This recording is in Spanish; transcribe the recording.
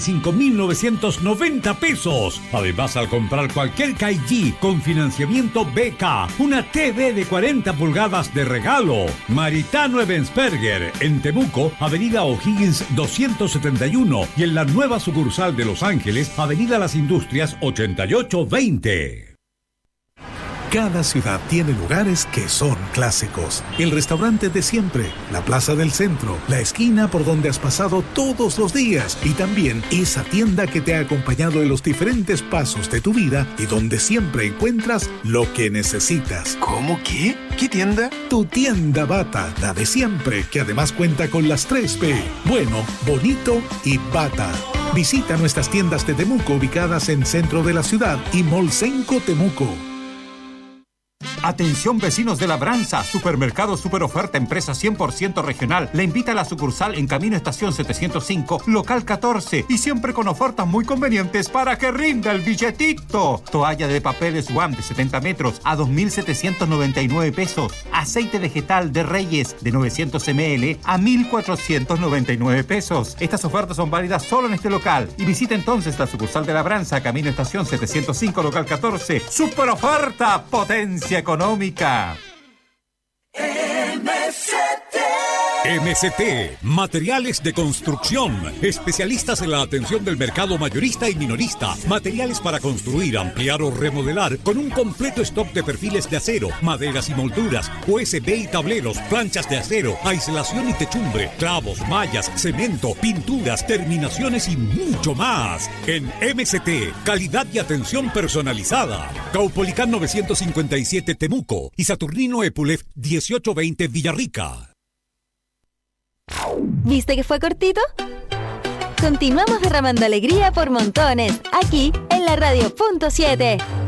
45.990 pesos. Además, al comprar cualquier KG con financiamiento BK, una TV de 40 pulgadas de regalo. Maritano Ebensperger, en Temuco, Avenida O'Higgins 271, y en la nueva sucursal de Los Ángeles, Avenida Las Industrias 8820. Cada ciudad tiene lugares que son clásicos. El restaurante de siempre, la plaza del centro, la esquina por donde has pasado todos los días y también esa tienda que te ha acompañado en los diferentes pasos de tu vida y donde siempre encuentras lo que necesitas. ¿Cómo qué? ¿Qué tienda? Tu tienda Bata, la de siempre, que además cuenta con las 3P. Bueno, bonito y Bata. Visita nuestras tiendas de Temuco ubicadas en centro de la ciudad y Molsenco Temuco. Atención vecinos de Labranza, Supermercado Super Oferta, empresa 100% regional. Le invita a la sucursal en Camino Estación 705, local 14. Y siempre con ofertas muy convenientes para que rinda el billetito. Toalla de papel Swan de 70 metros a 2.799 pesos. Aceite vegetal de Reyes de 900 ml a 1.499 pesos. Estas ofertas son válidas solo en este local. Y visita entonces la sucursal de Labranza, Camino Estación 705, local 14. Super Oferta, potencia económica. MCT, materiales de construcción, especialistas en la atención del mercado mayorista y minorista, materiales para construir, ampliar o remodelar, con un completo stock de perfiles de acero, maderas y molduras, USB y tableros, planchas de acero, aislación y techumbre, clavos, mallas, cemento, pinturas, terminaciones y mucho más. En MCT, calidad y atención personalizada. Caupolicán 957 Temuco y Saturnino Epulef 1820 Villarrica. ¿Viste que fue cortito? Continuamos derramando alegría por montones, aquí en la Radio.7.